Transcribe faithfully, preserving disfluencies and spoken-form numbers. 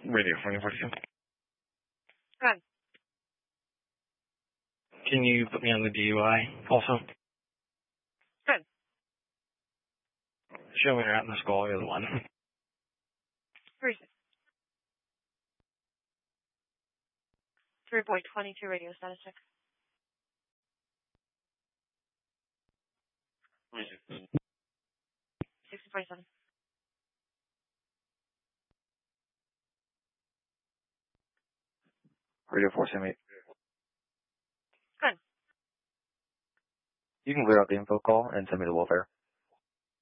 Radio twenty forty-two. Good. Can you put me on the D U I also? Good. Show me you're out in the school, you're the one. Three three point twenty-two radio status check. Sixty forty-seven. Radio four seventy-eight. Good. You can clear out the info call and send me the welfare.